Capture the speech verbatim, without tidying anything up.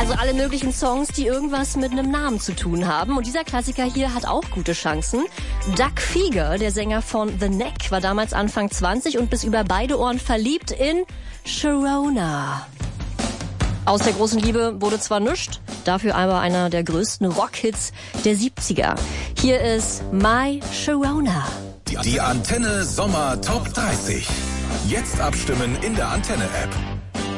Also alle möglichen Songs, die irgendwas mit einem Namen zu tun haben. Und dieser Klassiker hier hat auch gute Chancen. Doug Fieger, der Sänger von The Knack, war damals Anfang zwanzig und bis über beide Ohren verliebt in Sharona. Aus der großen Liebe wurde zwar nichts, dafür aber einer der größten Rockhits der siebziger. Hier ist My Sharona. Die Antenne Sommer Top dreißig. Jetzt abstimmen in der Antenne-App.